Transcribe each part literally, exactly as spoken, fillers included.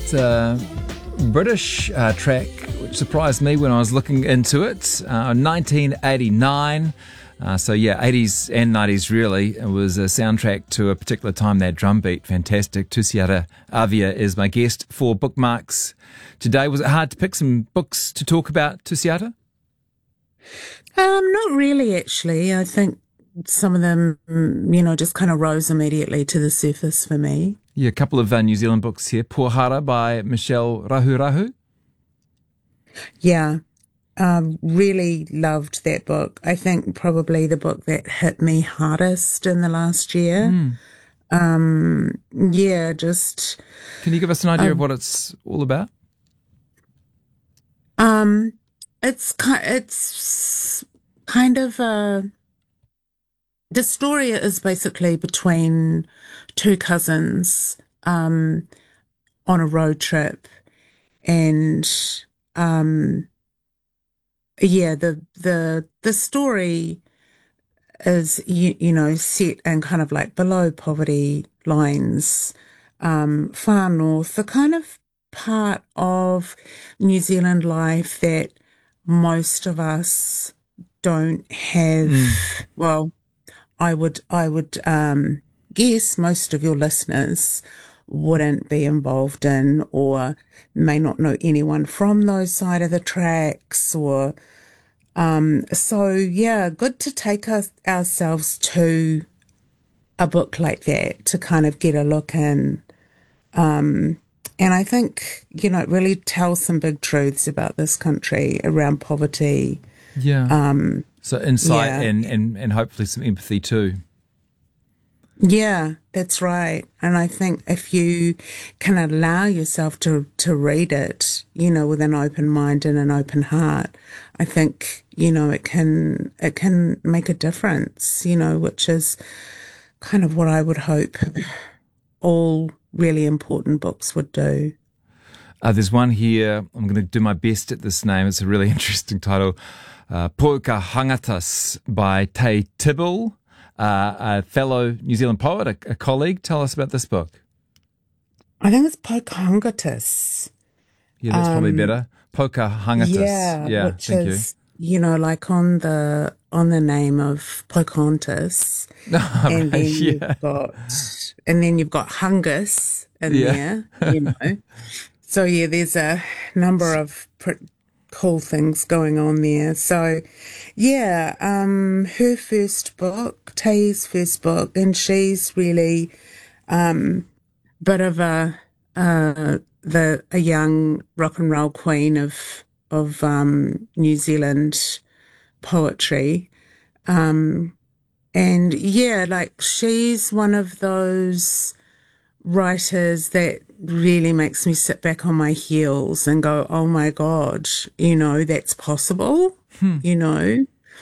It's a British uh, track which surprised me when I was looking into it. Uh, nineteen eighty-nine. Uh, so yeah, eighties and nineties really. It was a soundtrack to a particular time, that drum beat. Fantastic. Tusiata Avia is my guest for Bookmarks today. Was it hard to pick some books to talk about, Tusiata? Um, not really, actually. I think some of them, you know, just kind of rose immediately to the surface for me. Yeah, a couple of uh, New Zealand books here. Pohara by Michelle Rahurahu. Yeah, um, really loved that book. I think probably the book that hit me hardest in the last year. Mm. Um, yeah, just... Can you give us an idea um, of what it's all about? Um, it's, ki- it's kind of a... The story is basically between two cousins um, on a road trip, and um, yeah, the the the story is you, you know set in kind of like below poverty lines, um, far north, the kind of part of New Zealand life that most of us don't have. Mm. Well, I would, I would um, guess most of your listeners wouldn't be involved in, or may not know anyone from those side of the tracks, or um, so yeah, good to take us ourselves to a book like that to kind of get a look in. Um, and I think, you know, it really tells some big truths about this country around poverty. Yeah. Um, So insight yeah. and, and, and hopefully some empathy too. Yeah, that's right. And I think if you can allow yourself to, to read it, you know, with an open mind and an open heart, I think, you know, it can, it can make a difference, you know, which is kind of what I would hope all really important books would do. Uh, there's one here. I'm going to do my best at this name. It's a really interesting title. Uh, Pokahangatas by Tay Tibble, uh, a fellow New Zealand poet, a, a colleague. Tell us about this book. I think it's Pocahontas. Yeah, that's um, probably better. Pokahangatas. Yeah, yeah which thank is, you. you know, like on the on the name of Pocahontas, oh, and right, then yeah. you've got, and then you've got Hungus in yeah. there, you know. So yeah, there's a number of pr- cool things going on there. So yeah, um, her first book, Tay's first book, and she's really um, bit of a uh, the a young rock and roll queen of of um, New Zealand poetry, um, and yeah, like she's one of those writers that really makes me sit back on my heels and go, oh my God, you know, that's possible, hmm. you know.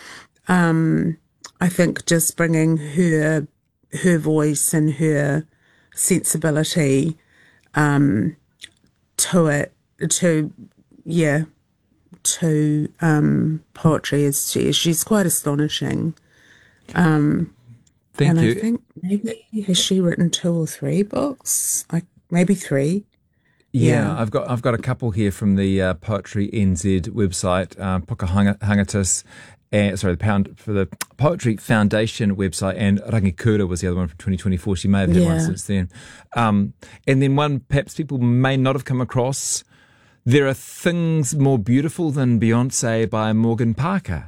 Um, I think just bringing her, her voice and her sensibility, um, to it, to, yeah, to, um, poetry is, she, she's quite astonishing. Um, Thank and you. I think maybe has she written two or three books? Like maybe three. Yeah, Yeah, I've got I've got a couple here from the uh, Poetry N Z website, uh, Pokahangatas, and sorry, the pound for the Poetry Foundation website, and Rangikura was the other one from twenty twenty-four. She may have had yeah. one since then. Um, and then one perhaps people may not have come across. There are things more beautiful than Beyonce by Morgan Parker.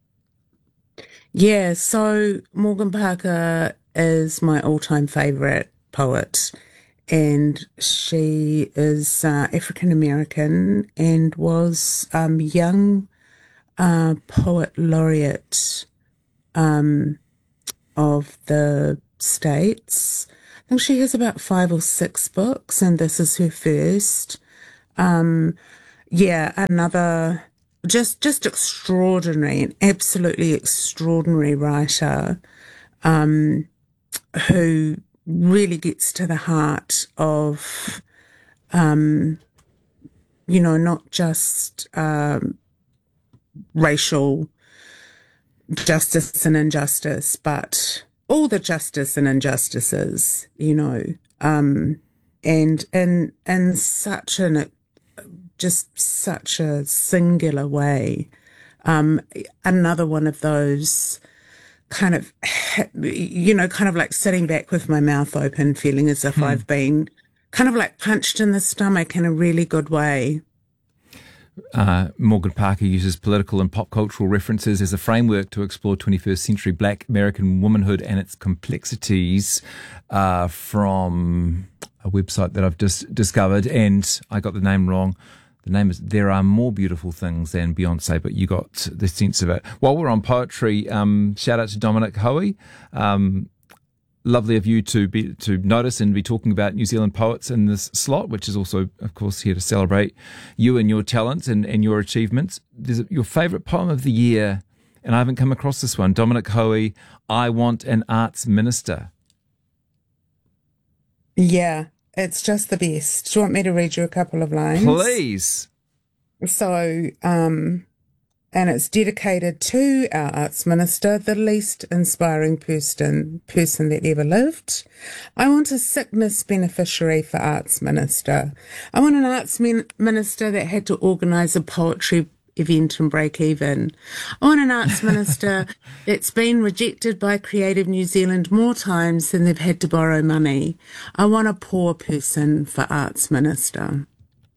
Yeah, so Morgan Parker is my all-time favourite poet, and she is uh, African-American and was um, young uh, poet laureate um, of the States. I think she has about five or six books, and this is her first. Um, yeah, another... Just, just extraordinary, an absolutely extraordinary writer, um, who really gets to the heart of, um, you know, not just um, racial justice and injustice, but all the justice and injustices, you know, um, and in in such an just such a singular way. Um, another one of those kind of, you know, kind of like sitting back with my mouth open, feeling as if hmm. I've been kind of like punched in the stomach in a really good way. Uh, Morgan Parker uses political and pop cultural references as a framework to explore twenty-first century Black American womanhood and its complexities, uh, from a website that I've just discovered, and I got the name wrong. The name is There Are More Beautiful Things Than Beyonce, but you got the sense of it. While we're on poetry, um, shout out to Dominic Hoey. Um, lovely of you to be to notice and be talking about New Zealand poets in this slot, which is also, of course, here to celebrate you and your talent and, and your achievements. There's a, your favourite poem of the year, and I haven't come across this one. Dominic Hoey, I Want an Arts Minister. Yeah. It's just the best. Do you want me to read you a couple of lines? Please. So, um, and it's dedicated to our Arts Minister, the least inspiring person, person that ever lived. I want a sickness beneficiary for Arts Minister. I want an Arts min- Minister that had to organise a poetry event and break even. I want an Arts Minister that's been rejected by Creative New Zealand more times than they've had to borrow money. I want a poor person for Arts Minister.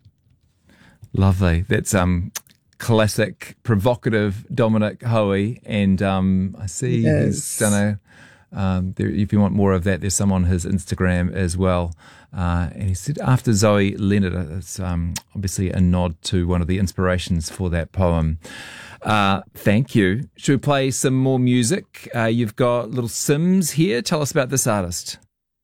Lovely. That's um classic, provocative Dominic Hoey, and um I see he's done a Um, there, if you want more of that, there's some on his Instagram as well. Uh, and he said, after Zoe Leonard, it's um, obviously a nod to one of the inspirations for that poem. Uh, thank you. Should we play some more music? Uh, you've got Little Sims here. Tell us about this artist.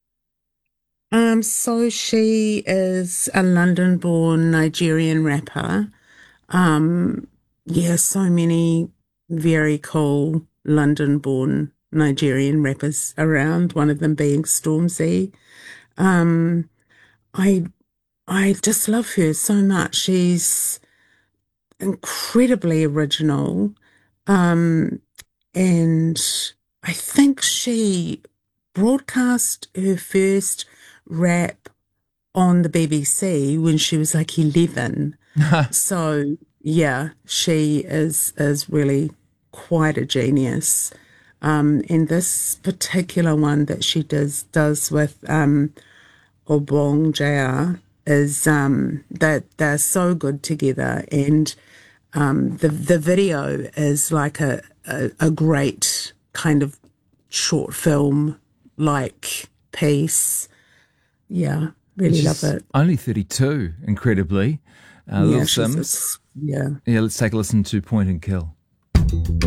Um, so she is a London-born Nigerian rapper. Um, yeah, so many very cool London-born Nigerian rappers around, one of them being Stormzy. Um, I, I just love her so much. She's incredibly original. Um, and I think she broadcast her first rap on the B B C when she was like eleven. So yeah, she is, is really quite a genius. Um, and this particular one that she does does with um, Obong J R is um, that they're, they're so good together, and um, the the video is like a, a a great kind of short film like piece. Yeah, really love it. Only thirty-two, incredibly. Uh, yeah, Little Sims. A, yeah. Yeah, let's take a listen to Point and Kill.